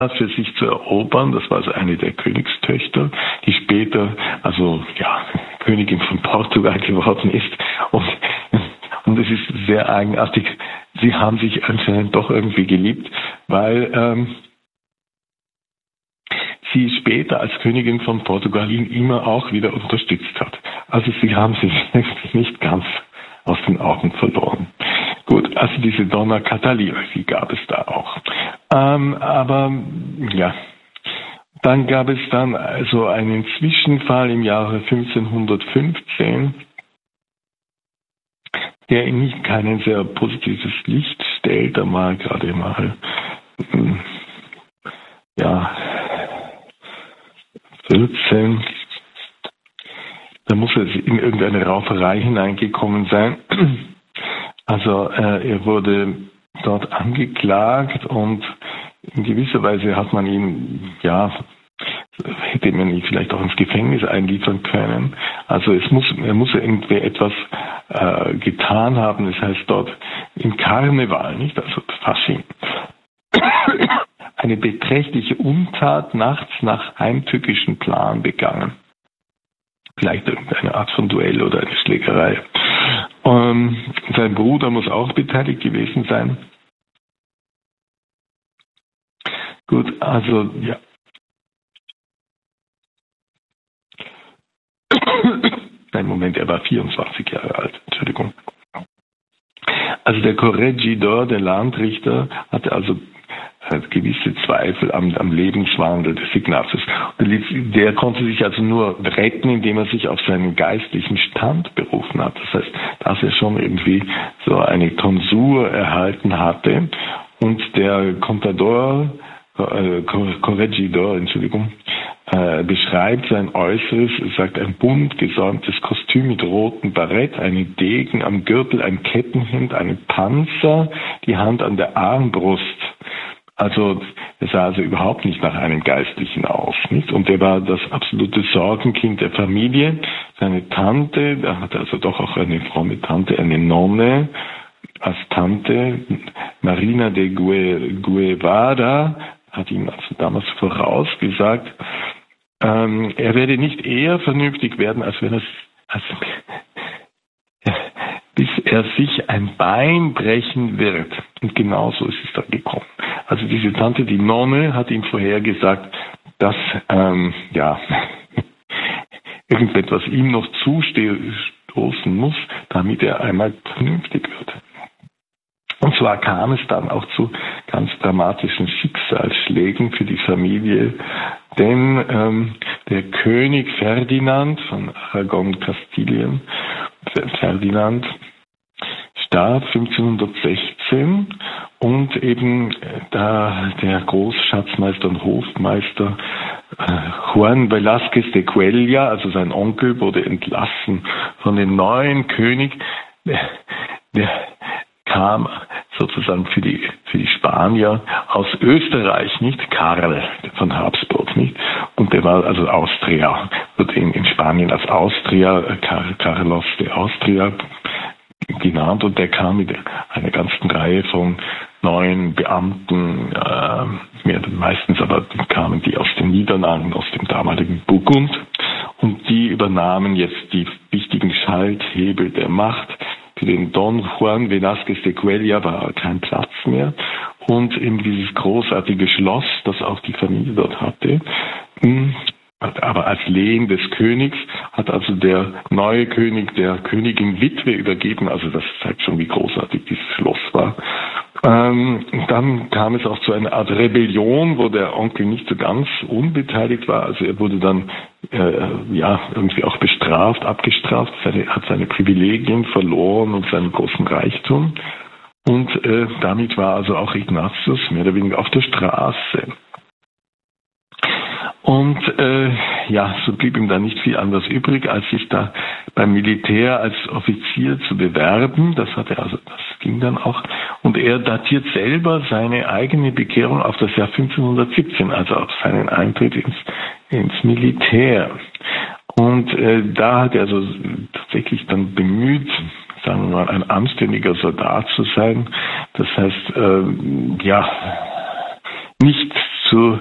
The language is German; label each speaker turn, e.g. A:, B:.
A: für sich zu erobern. Das war also eine der Königstöchter, die später Königin von Portugal geworden ist. Und es ist sehr eigenartig, sie haben sich anscheinend doch irgendwie geliebt, weil sie später als Königin von Portugal ihn immer auch wieder unterstützt hat. Also sie haben sich nicht ganz aus den Augen verloren. Gut, also diese Donna Catalina, die gab es da auch. Dann gab es dann also einen Zwischenfall im Jahre 1515, der in nicht kein sehr positives Licht stellt. Da mal gerade mal 14. Da muss er in irgendeine Rauferei hineingekommen sein. Also er wurde dort angeklagt und in gewisser Weise hat man ihn, hätte man ihn vielleicht auch ins Gefängnis einliefern können. Also er muss irgendwie etwas getan haben, das heißt dort im Karneval, nicht, also Fasching, eine beträchtliche Untat nachts nach heimtückischen Plan begangen. Vielleicht irgendeine Art von Duell oder eine Schlägerei. Sein Bruder muss auch beteiligt gewesen sein. Gut, also ja. Nein, Moment, er war 24 Jahre alt, Entschuldigung. Also der Corregidor, der Landrichter, hatte also gewisse Zweifel am Lebenswandel des Ignatius. Der konnte sich also nur retten, indem er sich auf seinen geistlichen Stand berufen hat. Das heißt, dass er schon irgendwie so eine Tonsur erhalten hatte und der Corregidor, beschreibt sein Äußeres, sagt ein bunt gesäumtes Kostüm mit rotem Barett, eine Degen am Gürtel, ein Kettenhemd, einen Panzer, die Hand an der Armbrust. Also er sah also überhaupt nicht nach einem Geistlichen aus, nicht? Und er war das absolute Sorgenkind der Familie. Seine Tante, er hatte also doch auch eine fromme Tante, eine Nonne als Tante, Marina de Guevara, hat ihm also damals vorausgesagt, er werde nicht eher vernünftig werden, als wenn bis er sich ein Bein brechen wird. Und genau so ist es dann gekommen. Also diese Tante, die Nonne, hat ihm vorhergesagt, dass irgendetwas ihm noch zustoßen muss, damit er einmal vernünftig wird. Und zwar kam es dann auch zu ganz dramatischen Schicksalsschlägen für die Familie, denn der König Ferdinand von Aragon-Kastilien, Ferdinand, starb 1516 und eben da der Großschatzmeister und Hofmeister Juan Velázquez de Cuellar, also sein Onkel, wurde entlassen von dem neuen König, der kam sozusagen für die Spanier aus Österreich, nicht Karl von Habsburg, nicht? Und der war also Austria, wurde in Spanien als Austria, Carlos de Austria genannt, und der kam mit einer ganzen Reihe von neuen Beamten, meistens aber kamen die aus den Niederlanden, aus dem damaligen Burgund, und die übernahmen jetzt die wichtigen Schalthebel der Macht. Für den Don Juan Velázquez de Cuellar war kein Platz mehr, und eben dieses großartige Schloss, das auch die Familie dort hatte, aber als Lehen des Königs, hat also der neue König der Königin Witwe übergeben. Also das zeigt schon, wie großartig dieses Schloss war. Dann kam es auch zu einer Art Rebellion, wo der Onkel nicht so ganz unbeteiligt war. Also er wurde dann irgendwie auch abgestraft, hat seine Privilegien verloren und seinen großen Reichtum. Und damit war also auch Ignatius mehr oder weniger auf der Straße. Und so blieb ihm da nicht viel anderes übrig, als sich da beim Militär als Offizier zu bewerben. Das ging dann auch. Und er datiert selber seine eigene Bekehrung auf das Jahr 1517, also auf seinen Eintritt ins Militär. Und da hat er also tatsächlich dann bemüht, sagen wir mal, ein anständiger Soldat zu sein. Das heißt, nicht zu